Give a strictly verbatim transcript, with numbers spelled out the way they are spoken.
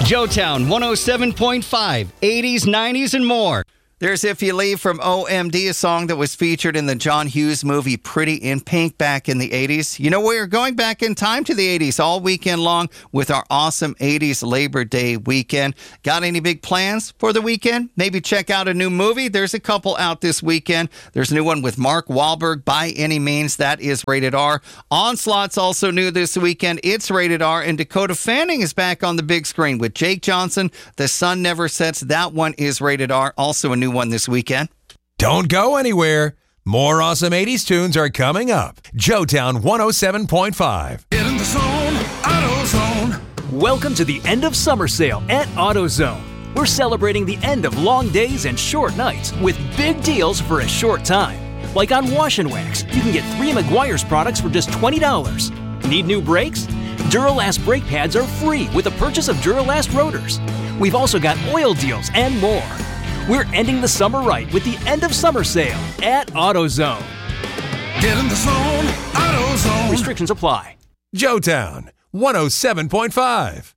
Joetown one oh seven point five, eighties, nineties, and more. There's If You Leave from O M D, a song that was featured in the John Hughes movie Pretty in Pink back in the eighties. You know, we're going back in time to the eighties all weekend long with our awesome eighties Labor Day weekend. Got any big plans for the weekend? Maybe check out a new movie? There's a couple out this weekend. There's a new one with Mark Wahlberg, By Any Means. That is rated R. Onslaught's also new this weekend. It's rated R. And Dakota Fanning is back on the big screen with Jake Johnson. The Sun Never Sets. That one is rated R. Also a new one this weekend. Don't go anywhere. More awesome eighties tunes are coming up. Joetown one oh seven point five. Get in the zone, AutoZone. Welcome to the end of summer sale at AutoZone. We're celebrating the end of long days and short nights with big deals for a short time. Like on Wash and Wax, you can get three Meguiar's products for just twenty dollars. Need new brakes? Duralast brake pads are free with the purchase of Duralast rotors. We've also got oil deals and more. We're ending the summer right with the end of summer sale at AutoZone. Get in the zone, AutoZone. Restrictions apply. Joetown one oh seven point five.